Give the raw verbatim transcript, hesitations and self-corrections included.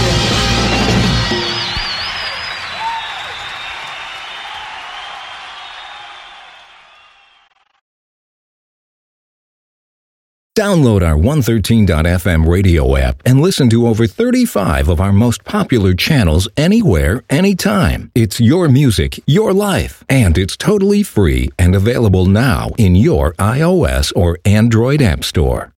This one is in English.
Download our one thirteen dot f m radio app and listen to over thirty-five of our most popular channels anywhere, anytime. It's your music, your life, and it's totally free and available now in your iOS or Android app store.